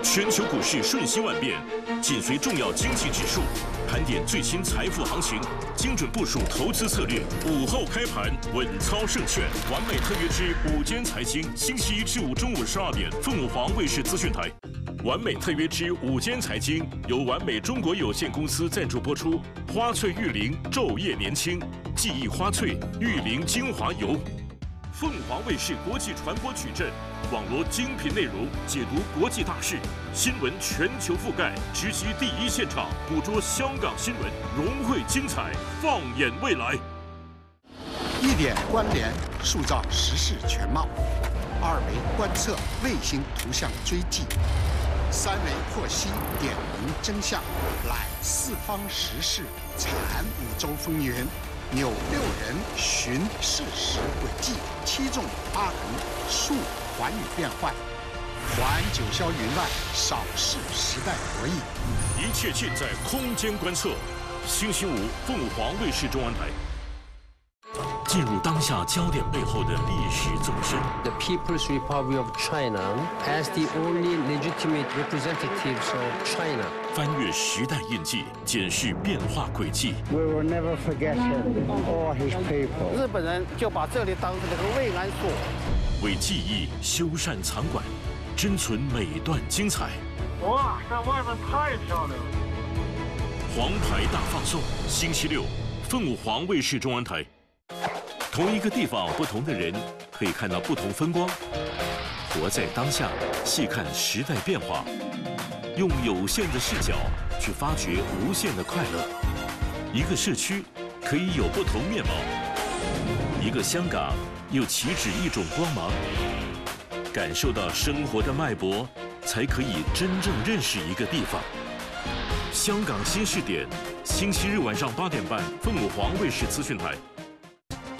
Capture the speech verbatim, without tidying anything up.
全球股市瞬息万变，紧随重要经济指数，盘点最新财富行情，精准部署投资策略。午后开盘，稳操胜券。完美特约之午间财经，星期一至五中午十二点，凤凰卫视资讯台。完美特约之午间财经由完美中国有限公司赞助播出。花萃玉灵昼夜年轻，记忆花萃玉灵精华油。凤凰卫视国际传播矩阵，网罗精品内容，解读国际大事，新闻全球覆盖，直击第一现场，捕捉香港新闻，融汇精彩，放眼未来。 一点关联，塑造时事全貌；二维观测，卫星图像追迹；三维剖析，点明真相，揽四方时事，阐五洲风云。纽六人寻事实轨迹，七纵八横述寰宇变幻，还九霄云外，扫视时代博弈。 一切尽在空间观测。星期五，凤凰卫视中文台。进入当下焦点背后的历史纵深。 The People's Republic of China as the only legitimate representatives of China. 翻越时代印记，检视变化轨迹。 We will never forget him or his people. 日本人就把这里当成了个慰安所。 为记忆修缮藏馆，珍存每段精彩。 哇，这外面太漂亮了！ 黄牌大放送，星期六，凤凰卫视中文台。同一个地方，不同的人，可以看到不同风光。活在当下，细看时代变化，用有限的视角去发掘无限的快乐。一个社区可以有不同面貌，一个香港又岂止一种光芒。感受到生活的脉搏，才可以真正认识一个地方。香港新视点，星期日晚上八点半，凤凰卫视资讯台。